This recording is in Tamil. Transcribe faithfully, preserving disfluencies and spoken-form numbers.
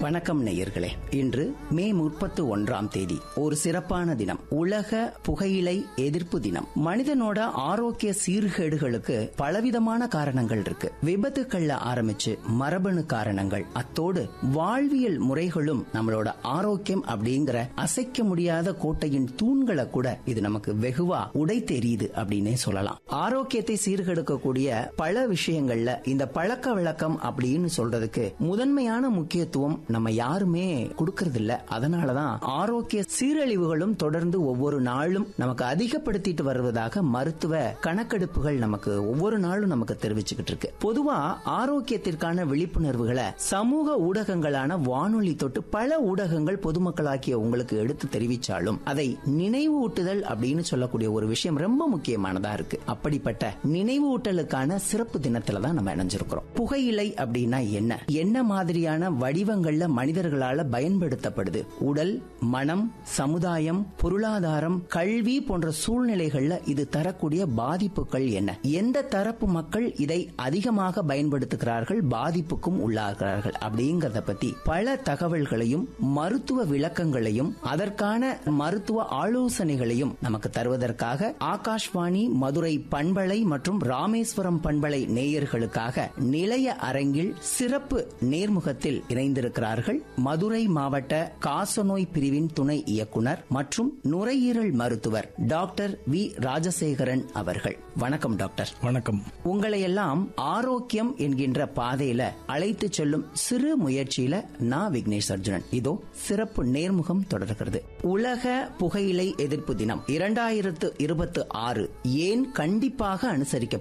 வணக்கம் நேயர்களே. இன்று மே முப்பத்து ஒன்றாம் தேதி ஒரு சிறப்பான தினம், உலக புகையிலை எதிர்ப்பு தினம். மனிதனோட ஆரோக்கிய சீர்கேடுகளுக்கு பலவிதமான காரணங்கள் இருக்கு. விபத்துக்கள்ல ஆரம்பிச்சு மரபணு காரணங்கள், அத்தோடு வாழ்வியல் முறைகளும் நம்மளோட ஆரோக்கியம் அப்படிங்கிற அசைக்க முடியாத கோட்டையின் தூண்களை கூட இது நமக்கு வெகுவா உடை தெரியுது அப்படின்னே சொல்லலாம். ஆரோக்கியத்தை சீர்கெடுக்கக்கூடிய பல விஷயங்கள்ல இந்த பழக்க வழக்கம் அப்படின்னு சொல்றதுக்கு முதன்மையான முக்கியத்துவம் நம்ம யாருமே கொடுக்கறது இல்ல. அதனாலதான் ஆரோக்கிய சீரழிவுகளும் தொடர்ந்து ஒவ்வொரு நாளும் நமக்கு அதிகப்படுத்திட்டு வருவதாக மருத்துவ கணக்கெடுப்புகள் நமக்கு ஒவ்வொரு நாளும் நமக்கு தெரிவிச்சுக்கிட்டு இருக்கு. பொதுவா ஆரோக்கியத்திற்கான விழிப்புணர்வுகளை சமூக ஊடகங்களான வானொலி தொட்டு பல ஊடகங்கள் பொதுமக்களாக்கிய உங்களுக்கு எடுத்து தெரிவிச்சாலும் அதை நினைவூட்டுதல் அப்படின்னு சொல்லக்கூடிய ஒரு விஷயம் ரொம்ப முக்கியமானதா இருக்கு. அப்படிப்பட்ட நினைவூட்டலுக்கான சிறப்பு தினத்துல தான் நம்ம இணைஞ்சிருக்கிறோம். புகையிலை அப்படின்னா என்ன, என்ன மாதிரியான வடிவங்கள்ல மனிதர்களால பயன்படுத்தப்படுது, உடல், மனம், சமுதாயம், பொருளாதாரம், கல்வி போன்ற சூழ்நிலைகள்ல இது தரக்கூடிய பாதிப்புகள் என்ன, எந்த தரப்பு மக்கள் இதை அதிகமாக பயன்படுத்துகிறார்கள், பாதிப்புக்கும் உள்ளாகிறார்கள் அப்படிங்கறத பத்தி பல தகவல்களையும் மருத்துவ விளக்கங்களையும் அதற்கான மருத்துவ ஆலோசனைகளையும் நமக்கு தருவதற்காக ஆகாஷ்வாணி மதுரை பண்பலை மற்றும் ராமேஸ்வரம் பண்பலை நேயர்களுக்காக நிலைய அரங்கில் சிறப்பு நேர்முகத்தில் இணைந்திருக்கிறார்கள் மதுரை மாவட்ட காசநோய் பிரிவின் துணை இயக்குனர் மற்றும் நுரையீரல் மருத்துவர் டாக்டர் வி ராஜசேகரன் அவர்கள். வணக்கம் டாக்டர். வணக்கம். உங்களை எல்லாம் ஆரோக்கியம் என்கின்ற பாதையில அழைத்து செல்லும் சிறு முயற்சியில நான் விக்னேஷ் அர்ஜுனன். இதோ சிறப்பு நேர்முகம் தொடர்கிறது. உலக புகையிலை எதிர்ப்பு தினம் இரண்டாயிரத்து இருபத்தி ஆறு ஏன் கண்டிப்பாக அனுசரிக்க